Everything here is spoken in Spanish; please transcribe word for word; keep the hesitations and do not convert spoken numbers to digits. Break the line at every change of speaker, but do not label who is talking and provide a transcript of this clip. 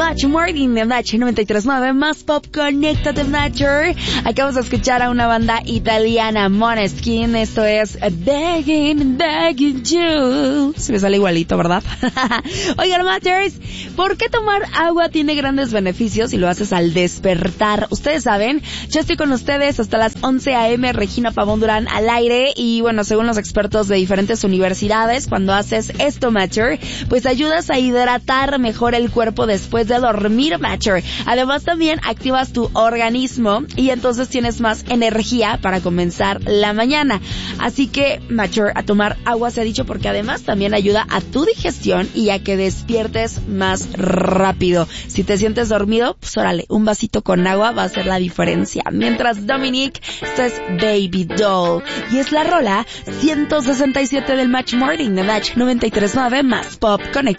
Match Morning de Match noventa y tres punto nueve, más pop, conéctate Matcher. Acabamos de escuchar a una banda italiana, Måneskin. Esto es Begging, Begging You. Se me sale igualito, ¿verdad? Oigan, Matchers, ¿por qué tomar agua tiene grandes beneficios y lo haces al despertar? Ustedes saben, yo estoy con ustedes hasta las once a eme, Regina Pavón Durán al aire, y bueno, según los expertos de diferentes universidades, cuando haces esto, Matcher, pues ayudas a hidratar mejor el cuerpo después de dormir, Matcher. Además también activas tu organismo y entonces tienes más energía para comenzar la mañana. Así que, Matcher, a tomar agua se ha dicho porque además también ayuda a tu digestión y a que despiertes más rápido. Si te sientes dormido, pues órale, un vasito con agua va a hacer la diferencia. Mientras Dominic, esto es Baby Doll y es la rola ciento sesenta y siete del Match Morning de Match noventa y tres punto nueve, más pop, conecta.